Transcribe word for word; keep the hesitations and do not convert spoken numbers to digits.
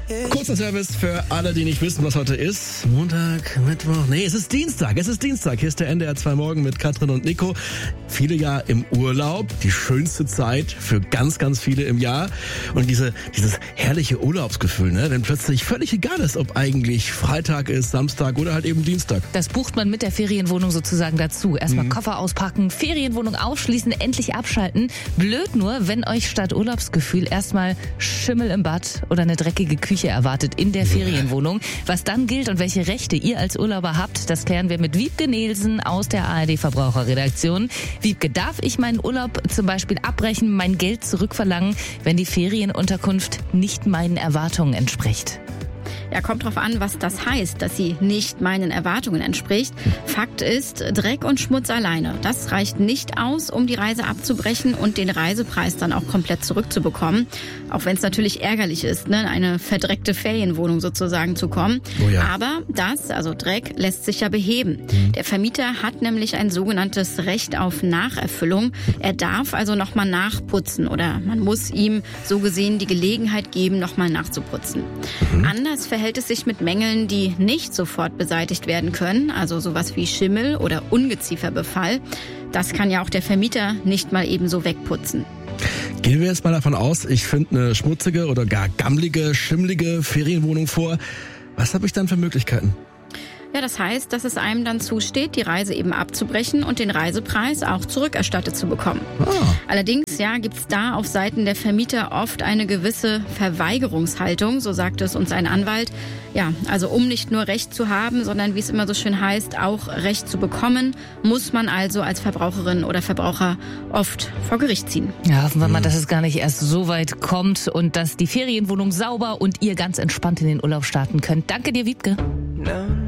Kurzer Service für alle, die nicht wissen, was heute ist. Montag, Mittwoch, nee, es ist Dienstag, es ist Dienstag. Hier ist der N D R zwei Morgen mit Katrin und Nico. Viele ja im Urlaub, die schönste Zeit für ganz, ganz viele im Jahr. Und diese, dieses herrliche Urlaubsgefühl, ne, wenn plötzlich völlig egal ist, ob eigentlich Freitag ist, Samstag oder halt eben Dienstag. Das bucht man mit der Ferienwohnung sozusagen dazu. Erstmal Mhm. Koffer auspacken, Ferienwohnung ausschließen, endlich abschalten. Blöd nur, wenn euch statt Urlaubsgefühl erstmal Schimmel im Bad oder eine dreckige Küche erwartet in der Ferienwohnung. Was dann gilt und welche Rechte ihr als Urlauber habt, das klären wir mit Wiebke Nielsen aus der A R D Verbraucherredaktion. Wiebke, darf ich meinen Urlaub zum Beispiel abbrechen, mein Geld zurückverlangen, wenn die Ferienunterkunft nicht meinen Erwartungen entspricht? Ja, kommt drauf an, was das heißt, dass sie nicht meinen Erwartungen entspricht. Fakt ist, Dreck und Schmutz alleine, das reicht nicht aus, um die Reise abzubrechen und den Reisepreis dann auch komplett zurückzubekommen. Auch wenn es natürlich ärgerlich ist, ne, in eine verdreckte Ferienwohnung sozusagen zu kommen. Oh ja. Aber das, also Dreck, lässt sich ja beheben. Mhm. Der Vermieter hat nämlich ein sogenanntes Recht auf Nacherfüllung. Er darf also nochmal nachputzen oder man muss ihm so gesehen die Gelegenheit geben, nochmal nachzuputzen. Mhm. Anders verhält es sich mit Mängeln, die nicht sofort beseitigt werden können, also sowas wie Schimmel oder Ungezieferbefall. Das kann ja auch der Vermieter nicht mal eben so wegputzen. Gehen wir jetzt mal davon aus, ich finde eine schmutzige oder gar gammlige, schimmlige Ferienwohnung vor. Was habe ich dann für Möglichkeiten? Ja, das heißt, dass es einem dann zusteht, die Reise eben abzubrechen und den Reisepreis auch zurückerstattet zu bekommen. Ah. Allerdings, ja, gibt's da auf Seiten der Vermieter oft eine gewisse Verweigerungshaltung, so sagte es uns ein Anwalt. Ja, also um nicht nur Recht zu haben, sondern wie es immer so schön heißt, auch Recht zu bekommen, muss man also als Verbraucherin oder Verbraucher oft vor Gericht ziehen. Ja, hoffen wir mal, dass es gar nicht erst so weit kommt und dass die Ferienwohnung sauber und ihr ganz entspannt in den Urlaub starten könnt. Danke dir, Wiebke. No.